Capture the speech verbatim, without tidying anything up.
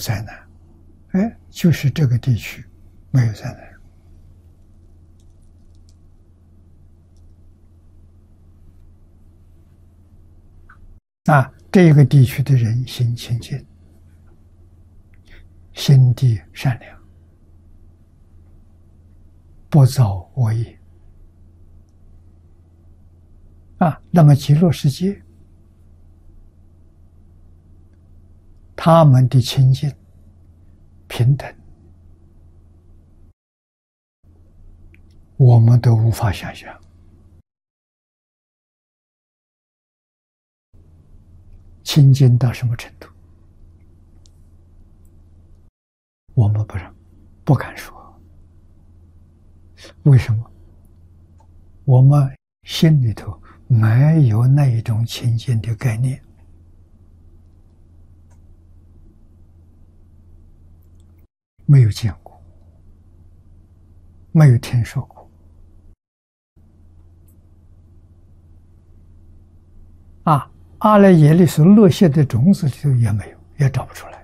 灾难，哎，就是这个地区没有灾难。啊，这个地区的人心清净，心地善良，不造恶业。啊，那么极乐世界，他们的清净、平等，我们都无法想象。清净到什么程度？我们不让，不敢说。为什么？我们心里头没有那一种清净的概念，没有见过，没有听说过。啊，阿赖耶里所落下的种子里头也没有，也找不出来。